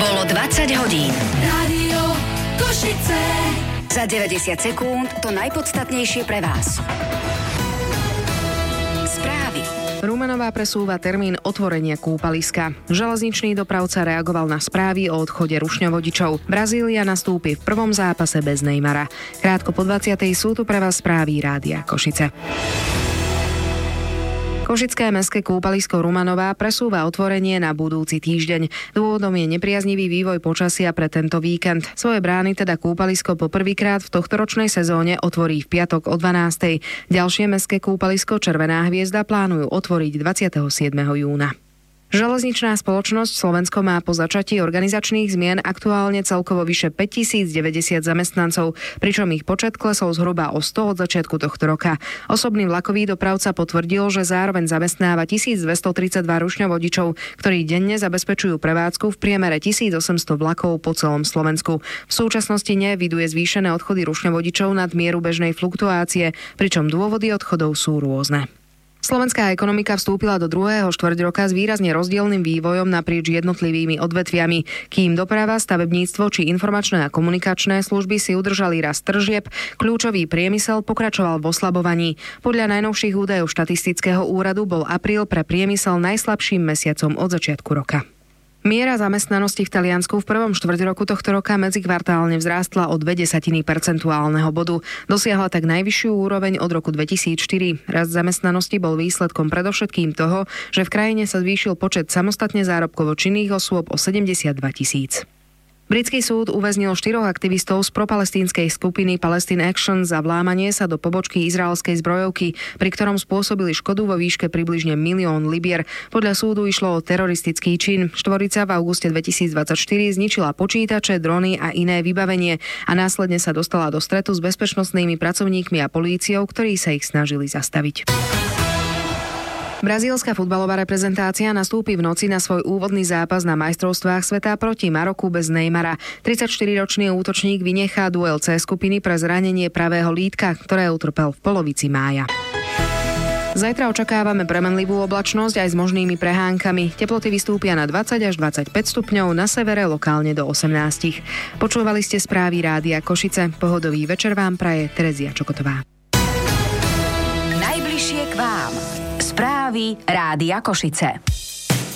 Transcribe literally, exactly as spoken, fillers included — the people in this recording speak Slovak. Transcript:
Bolo dvadsať hodín. Rádio Košice. Za deväťdesiat sekúnd to najpodstatnejšie pre vás. Správy. Rumanová presúva termín otvorenia kúpaliska. Železničný dopravca reagoval na správy o odchode rušňovodičov. Brazília nastúpi v prvom zápase bez Neymara. Krátko po dvadsiatej sú tu pre vás správy Rádia Košice. Košické mestské kúpalisko Rumanová presúva otvorenie na budúci týždeň. Dôvodom je nepriaznivý vývoj počasia pre tento víkend. Svoje brány teda kúpalisko po prvýkrát v tohtoročnej sezóne otvorí v piatok o dvanástej. Ďalšie mestské kúpalisko Červená hviezda plánujú otvoriť dvadsiateho siedmeho júna. Železničná spoločnosť Slovensko má po začatí organizačných zmien aktuálne celkovo vyše päťtisícdeväťdesiat zamestnancov, pričom ich počet klesol zhruba o sto od začiatku tohto roka. Osobný vlakový dopravca potvrdil, že zároveň zamestnáva tisícdvestotridsaťdva rušňovodičov, ktorí denne zabezpečujú prevádzku v priemere tisícosemsto vlakov po celom Slovensku. V súčasnosti neeviduje zvýšené odchody rušňovodičov nad mieru bežnej fluktuácie, pričom dôvody odchodov sú rôzne. Slovenská ekonomika vstúpila do druhého štvrťroka s výrazne rozdielnym vývojom naprieč jednotlivými odvetviami. Kým doprava, stavebníctvo či informačné a komunikačné služby si udržali rast tržieb, kľúčový priemysel pokračoval v oslabovaní. Podľa najnovších údajov štatistického úradu bol apríl pre priemysel najslabším mesiacom od začiatku roka. Miera zamestnanosti v Taliansku v prvom štvrťroku tohto roka medzikvartálne vzrástla o dve desatiny percentuálneho bodu. Dosiahla tak najvyššiu úroveň od roku dvetisícštyri. Rast zamestnanosti bol výsledkom predovšetkým toho, že v krajine sa zvýšil počet samostatne zárobkovo činných osôb o sedemdesiatdva tisíc. Britský súd uväznil štyroch aktivistov z propalestínskej skupiny Palestine Action za vlámanie sa do pobočky izraelskej zbrojovky, pri ktorom spôsobili škodu vo výške približne milión libier. Podľa súdu išlo o teroristický čin. Štvorica v auguste dvetisícdvadsaťštyri zničila počítače, drony a iné vybavenie a následne sa dostala do stretu s bezpečnostnými pracovníkmi a políciou, ktorí sa ich snažili zastaviť. Brazílska futbalová reprezentácia nastúpi v noci na svoj úvodný zápas na majstrovstvách sveta proti Maroku bez Neymara. tridsaťštyriročný útočník vynechá duel C skupiny pre zranenie pravého lítka, ktoré utrpel v polovici mája. Zajtra očakávame premenlivú oblačnosť aj s možnými prehánkami. Teploty vystúpia na dvadsať až dvadsaťpäť stupňov, na severe lokálne do osemnásť. Počúvali ste správy Rádia Košice. Pohodový večer vám praje Terezia Čokotová. Najbližšie k vám. Správy Rádia Košice.